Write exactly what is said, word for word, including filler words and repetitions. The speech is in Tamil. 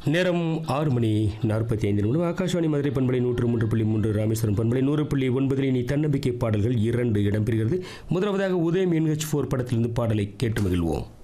நேரம் ஆறு மணி நாற்பத்தி ஐந்து நிமிடம். ஆகாஷவாணி மதுரை பண்பலை நூற்று மூன்று புள்ளி மூன்று, ராமேஸ்வரம் பண்பலை நூறு புள்ளி ஒன்பதில் இனி தன்னம்பிக்கை பாடல்கள் இரண்டு இடம்பெறுகிறது. முதலாவதாக உதயம் என்ஹெச் ஃபோர் படத்திலிருந்து பாடலை கேட்டு மகிழ்வோம்.